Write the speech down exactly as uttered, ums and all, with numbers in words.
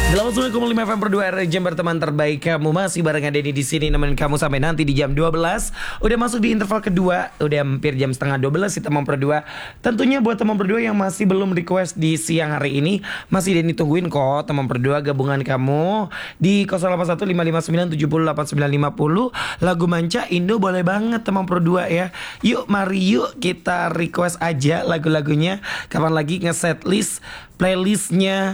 Selamat sore Komul lima F M berdua R Jam berteman terbaik kamu. Masih bareng Denny di sini nemenin kamu sampai nanti di jam dua belas. Udah masuk di interval kedua, udah hampir jam setengah dua belas sih teman berdua. Tentunya buat teman berdua yang masih belum request di siang hari ini, masih Denny tungguin kok teman berdua gabungan kamu di nol delapan satu lima lima sembilan tujuh nol delapan sembilan lima nol. Lagu Manca Indo boleh banget teman berdua ya. Yuk mari yuk kita request aja lagu-lagunya. Kapan lagi nge-set list playlistnya